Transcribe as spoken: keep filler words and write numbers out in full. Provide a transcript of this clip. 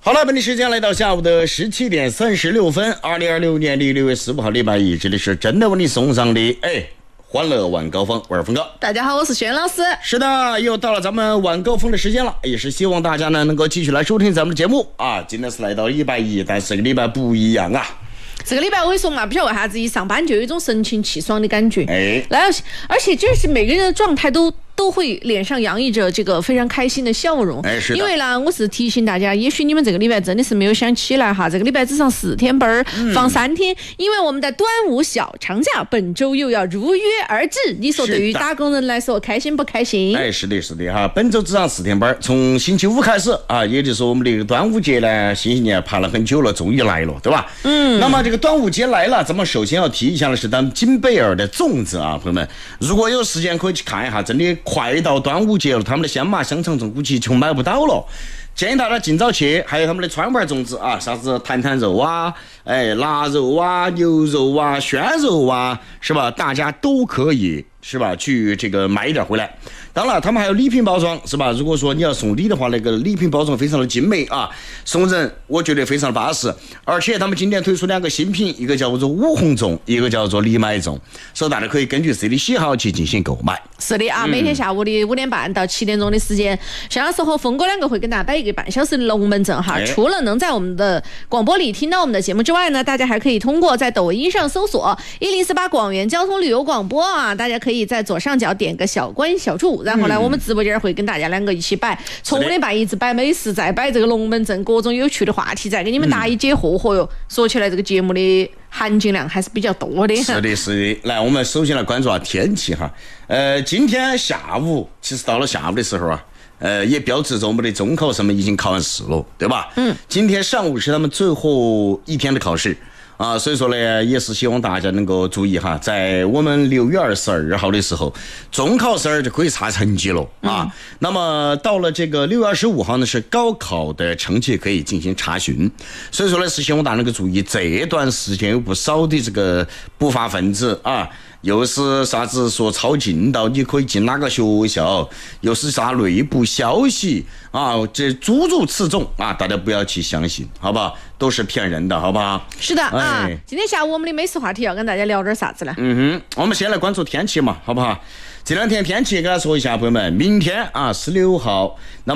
好了，本地时间来到下午的十七点三十六分，二零二六年的六月十五号礼拜一，这里是真的为你送上的哎欢乐晚高峰，我是峰哥。 大家好，我是轩老师。 是的，又到了咱们晚高峰的时间了，也是希望大家呢能够继续来收听咱们的节目啊。今天是来到礼拜一，但是这个礼拜不一样啊。 这个礼拜我跟你说嘛，不晓得为啥子一上班就有一种神清气爽的感觉， 哎， 然后而且就是每个人的状态都。都会脸上洋溢着这个非常开心的笑容， 哎，是的。 因为呢，我是提醒大家，也许你们这个礼拜真的是没有想起来哈，这个礼拜只上四天班儿，嗯、放三天，因为我们的端午小长假本周又要如约而至。你说对于打工人来说，开心不开心？ 哎，是的，是的哈，本周只上四天班，从星期五开始啊，也就是说我们的端午节呢，新一年盼了很久了，终于来了，对吧？嗯。那么这个端午节来了，咱们首先要提一下的是咱们金贝尔的粽子啊，朋友们，如果有时间可以去看一下，真的。快到端午节了，他们的鲜麻香肠粽估计就买不到了，建议大家尽早去。还有他们的川味粽子啊，啥子坛坛肉啊，哎，腊肉啊，牛肉啊，鲜肉啊，是吧？大家都可以是吧？去这个买一点回来。当然，他们还有礼品包装，是吧？如果说你要送礼的话，那个礼品包装非常的精美啊，送人我觉得非常的巴适。而且他们今天推出两个新品，一个叫做五红粽，一个叫做藜麦粽，所以大家可以根据自己的喜好去进行购买。 是的啊，每天下午的五点半到七点钟的时间，薛老师和峰哥两个会跟大家摆一个半小时的龙门阵哈。 哎、 除了能在我们的广播里听到我们的节目之外呢，大家还可以通过在抖音上搜索一零四八广元交通旅游广播啊，大家可以在左上角点个小关小注，然后呢，我们直播间会跟大家两个一起摆，从五点半一直摆美食，再摆这个龙门阵，各种有趣的话题，再给你们答疑解惑。嚯哟，说起来这个节目的含金量还是比较多的。 是的，是的。来，我们首先来关注下天气哈。呃，今天下午其实到了下午的时候啊，呃，也标志着我们的中考生们已经考完试了，对吧？嗯。今天上午是他们最后一天的考试。啊，所以说呢，也是希望大家能够注意哈，在我们六月二十二号的时候，中考生就可以查成绩了啊。嗯、那么到了这个六月二十五号呢，是高考的成绩可以进行查询。所以说呢，是希望大家能够注意，这段时间有不少的这个不法分子啊。又是啥子说抄近道你可以进哪个学校，又是啥内部消息啊，这诸如此种啊，大家不要去相信，好不好？都是骗人的，好不好？ 是的、哎、啊。今天下午我们的美食话题要跟大家聊点啥子呢？ 嗯哼，我们先来关注天气嘛，好不好？这两天天气给大家说一下，朋友们，明天啊十六号，那么